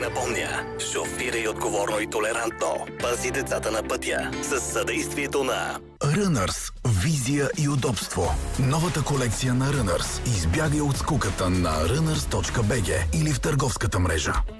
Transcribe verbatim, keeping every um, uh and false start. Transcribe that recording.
напомня, шофирай отговорно и толерантно. Пази децата на пътя с съдействието на Runners. Визия и удобство. Новата колекция на Runners. Избягай от скуката на runners точка би джи или в търговската мрежа.